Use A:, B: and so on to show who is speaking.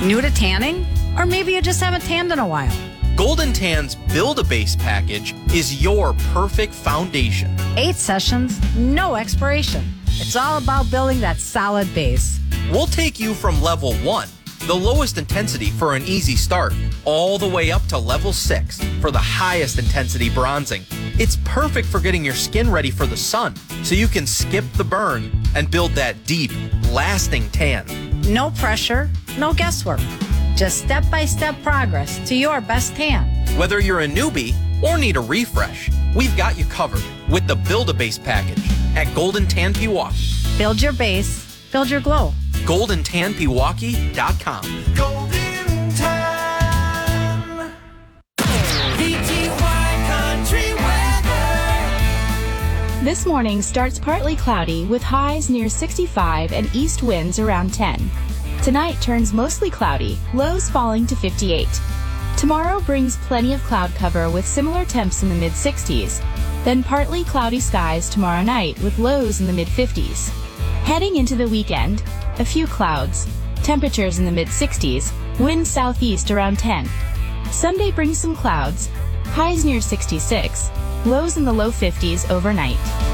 A: New to tanning? Or maybe you just haven't tanned in a while.
B: Golden Tan's Build-A-Base package is your perfect foundation.
A: 8 sessions, no expiration. It's all about building that solid base.
B: We'll take you from level 1, the lowest intensity for an easy start, all the way up to level 6 for the highest intensity bronzing. It's perfect for getting your skin ready for the sun, so you can skip the burn and build that deep, lasting tan.
A: No pressure, no guesswork. Just step-by-step progress to your best tan.
B: Whether you're a newbie or need a refresh, we've got you covered with the Build-A-Base package at Golden Tan Pewaukee.
A: Build your base, build your glow.
B: GoldenTanPewaukee.com.
C: Golden Tan. VTY Country Weather.
D: This morning starts partly cloudy with highs near 65 and east winds around 10. Tonight turns mostly cloudy, lows falling to 58. Tomorrow brings plenty of cloud cover with similar temps in the mid-60s. Then partly cloudy skies tomorrow night with lows in the mid-50s. Heading into the weekend, a few clouds, temperatures in the mid-60s, winds southeast around 10. Sunday brings some clouds, highs near 66, lows in the low 50s overnight.